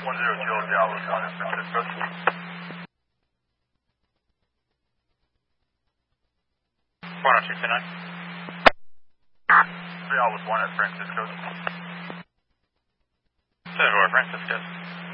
102, Diablo 1 at Francisco. 102 tonight. Diablo 1 at Francisco. 74 Francisco.